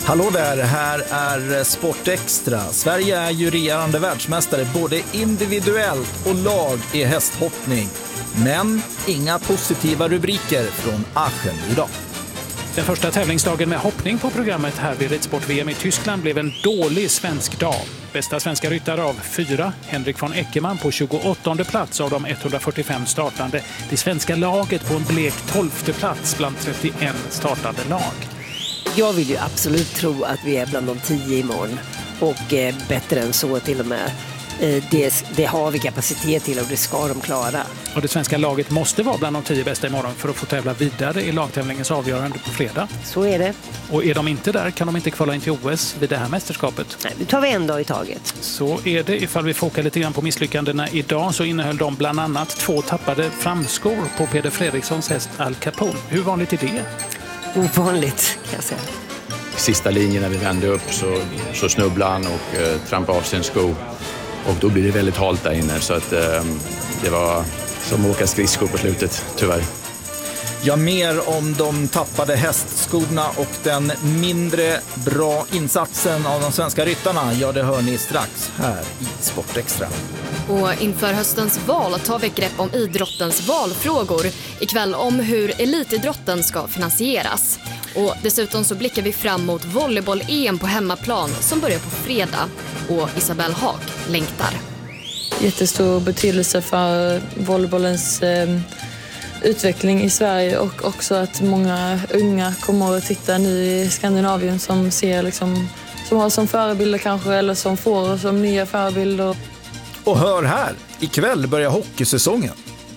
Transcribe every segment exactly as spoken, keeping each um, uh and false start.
Hallå där, här är Sport Extra. Sverige är ju regerande världsmästare både individuellt och lag i hästhoppning. Men inga positiva rubriker från Aachen idag. Den första tävlingsdagen med hoppning på programmet här vid Ridsport-V M i Tyskland blev en dålig svensk dag. Bästa svenska ryttare av fyra, Henrik von Eckermann på tjugoåttonde plats av de etthundrafyrtiofem startande. Det svenska laget på en blek tolfte plats bland trettioen startande lag. Jag vill ju absolut tro att vi är bland de tio imorgon och eh, bättre än så till och med. Eh, det, det har vi kapacitet till och det ska de klara. Och det svenska laget måste vara bland de tio bästa imorgon för att få tävla vidare i lagtävlingens avgörande på fredag. Så är det. Och är de inte där kan de inte kvala in till O S vid det här mästerskapet. Nej, nu tar vi en dag i taget. Så är det. Ifall vi fokar lite grann på misslyckandena idag så innehöll de bland annat två tappade framskor på Peder Fredrikssons häst Al Capone. Hur vanligt är det? Ovanligt kan jag säga. Sista linjen när vi vände upp så, så snubblade han och eh, trampade av sin sko. Och då blir det väldigt halt där inne så att eh, det var som att åka skridskor på slutet, tyvärr. Ja, mer om de tappade hästskorna och den mindre bra insatsen av de svenska ryttarna. Ja, det hör ni strax här i Sport Extra. Och inför höstens val tar vi ett grepp om idrottens valfrågor. Ikväll om hur elitidrotten ska finansieras. Och dessutom så blickar vi fram mot volleyboll-E M på hemmaplan som börjar på fredag. Och Isabelle Haak längtar. Jättestor betydelse för volleybollens eh, utveckling i Sverige och också att många unga kommer att titta nu i Skandinavien som ser liksom, som har som förebilder kanske eller som får som nya förebilder. Och hör här, ikväll börjar hockeysäsongen.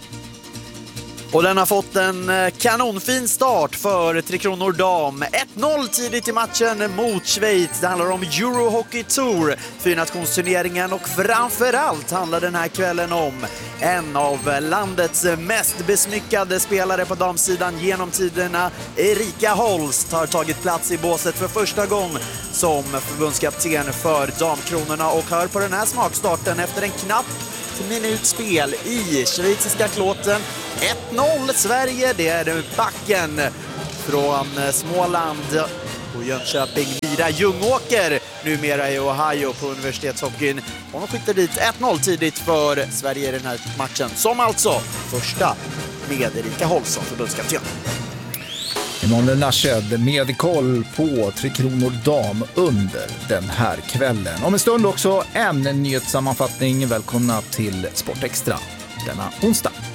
Och den har fått en kanonfin start för Tre Kronor Dam. ett noll tidigt i matchen mot Schweiz. Det handlar om Eurohockey Tour, fyrnationsturneringen, och framförallt handlar den här kvällen om en av landets mest besmyckade spelare på damsidan genom tiderna. Erika Holst har tagit plats i båset för första gången som förbundskapten för damkronorna och hör på den här smakstarten efter en knapp minutspel i schweiziska Klåten. ett noll Sverige, det är backen från Småland och Jönköping, Mira Ljungåker, numera i Ohio på universitetshockeyn. Och de skickade dit ett noll tidigt för Sverige i den här matchen, som alltså första med Erika Holst som förbundskapten. Emanuel Narshed med koll på Tre Kronor Dam under den här kvällen. Om en stund också en nyhetssammanfattning. Välkomna till Sport Extra denna onsdag.